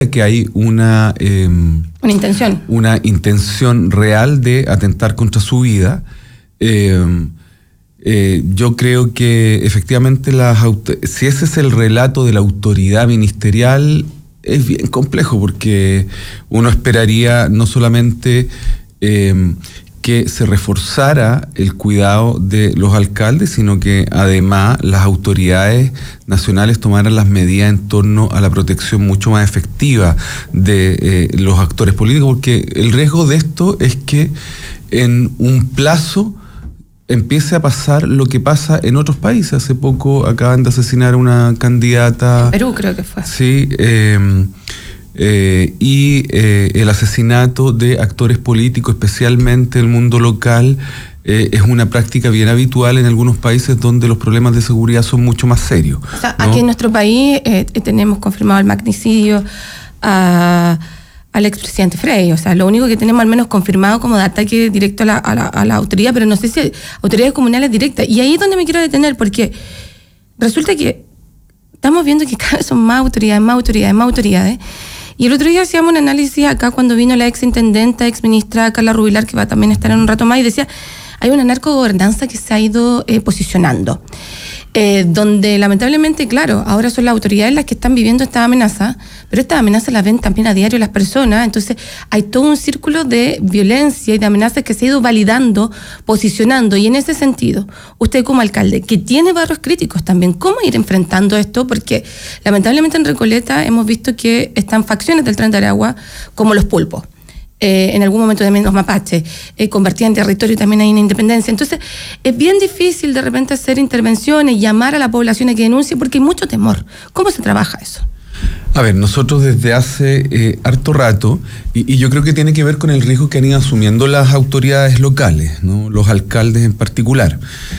que hay una intención real de atentar contra su vida. Yo creo que efectivamente si ese es el relato de la autoridad ministerial, es bien complejo, porque uno esperaría no solamente que se reforzara el cuidado de los alcaldes, sino que además las autoridades nacionales tomaran las medidas en torno a la protección mucho más efectiva de los actores políticos, porque el riesgo de esto es que en un plazo empiece a pasar lo que pasa en otros países. Hace poco acaban de asesinar a una candidata. En Perú creo que fue. Sí, el asesinato de actores políticos, especialmente el mundo local, es una práctica bien habitual en algunos países donde los problemas de seguridad son mucho más serios. O sea, ¿no? Aquí en nuestro país tenemos confirmado el magnicidio al expresidente Frey. O sea, lo único que tenemos al menos confirmado como de ataque directo a la autoridad, pero no sé si autoridades comunales directas. Y ahí es donde me quiero detener, porque resulta que estamos viendo que cada vez son más autoridades. Y el otro día hacíamos un análisis acá cuando vino la exintendenta, exministra Carla Rubilar, que va a también estar en un rato más, y decía, hay una narcogobernanza que se ha ido posicionando. Donde lamentablemente, claro, ahora son las autoridades las que están viviendo esta amenaza, pero estas amenazas las ven también a diario las personas. Entonces hay todo un círculo de violencia y de amenazas que se ha ido validando, posicionando, y en ese sentido, usted como alcalde, que tiene barrios críticos también, ¿cómo ir enfrentando esto? Porque lamentablemente en Recoleta hemos visto que están facciones del Tren de Aragua como los pulpos. En algún momento también los mapaches, convertían en territorio también ahí en Independencia. Entonces, es bien difícil de repente hacer intervenciones, llamar a la población a que denuncie, porque hay mucho temor. ¿Cómo se trabaja eso? A ver, nosotros desde hace harto rato, y yo creo que tiene que ver con el riesgo que han ido asumiendo las autoridades locales, ¿no? Los alcaldes en particular,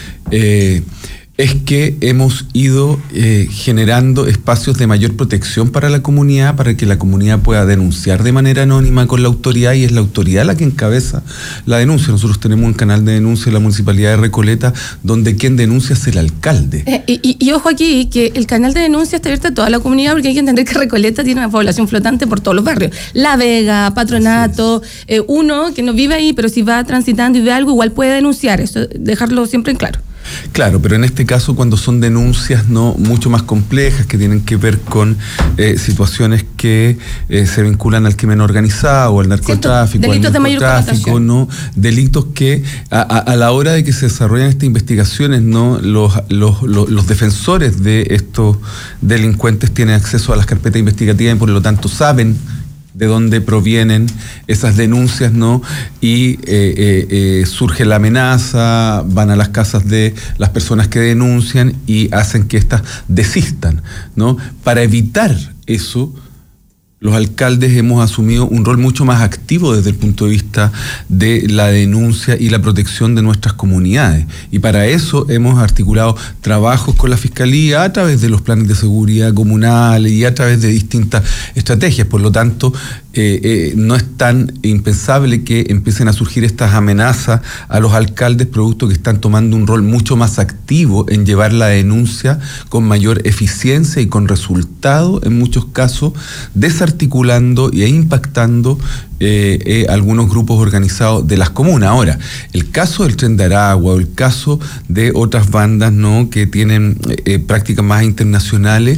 es que hemos ido generando espacios de mayor protección para la comunidad, para que la comunidad pueda denunciar de manera anónima con la autoridad, y es la autoridad la que encabeza la denuncia. Nosotros tenemos un canal de denuncia en la Municipalidad de Recoleta, donde quien denuncia es el alcalde. Y ojo aquí, que el canal de denuncia está abierto a toda la comunidad, porque hay que entender que Recoleta tiene una población flotante por todos los barrios. La Vega, Patronato, uno que no vive ahí, pero si va transitando y ve algo, igual puede denunciar. Eso, dejarlo siempre en claro. Claro, pero en este caso cuando son denuncias no mucho más complejas, que tienen que ver con situaciones que se vinculan al crimen organizado, al narcotráfico, delitos de mayor connotación, ¿no? Delitos que a la hora de que se desarrollan estas investigaciones, ¿no? Los defensores de estos delincuentes tienen acceso a las carpetas investigativas y por lo tanto saben de dónde provienen esas denuncias, ¿no? Y surge la amenaza, van a las casas de las personas que denuncian y hacen que éstas desistan, ¿no? Para evitar eso, los alcaldes hemos asumido un rol mucho más activo desde el punto de vista de la denuncia y la protección de nuestras comunidades. Y para eso hemos articulado trabajos con la Fiscalía a través de los planes de seguridad comunales y a través de distintas estrategias. Por lo tanto, no es tan impensable que empiecen a surgir estas amenazas a los alcaldes, producto que están tomando un rol mucho más activo en llevar la denuncia con mayor eficiencia y con resultado, en muchos casos, desarticulando e impactando algunos grupos organizados de las comunas. Ahora, el caso del Tren de Aragua o el caso de otras bandas, ¿no? Que tienen prácticas más internacionales,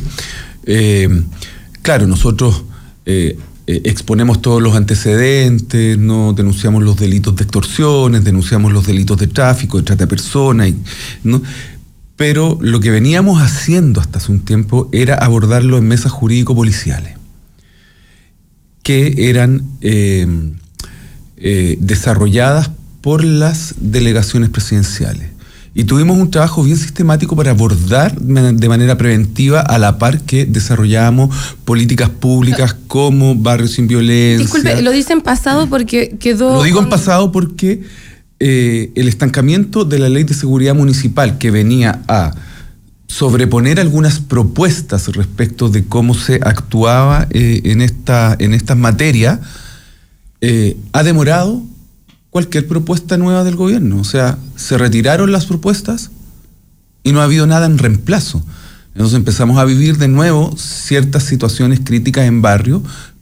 claro, nosotros exponemos todos los antecedentes, ¿no? Denunciamos los delitos de extorsiones, denunciamos los delitos de tráfico, de trata de personas, ¿no? Pero lo que veníamos haciendo hasta hace un tiempo era abordarlo en mesas jurídico-policiales, que eran desarrolladas por las delegaciones presidenciales. Y tuvimos un trabajo bien sistemático para abordar de manera preventiva, a la par que desarrollábamos políticas públicas como Barrios Sin Violencia. Disculpe, lo dice en pasado porque quedó... Lo digo en pasado porque el estancamiento de la Ley de Seguridad Municipal, que venía a sobreponer algunas propuestas respecto de cómo se actuaba en estas materias, ha demorado cualquier propuesta nueva del gobierno. O sea, se retiraron las propuestas y no ha habido nada en reemplazo. Entonces empezamos a vivir de nuevo ciertas situaciones críticas en barrio,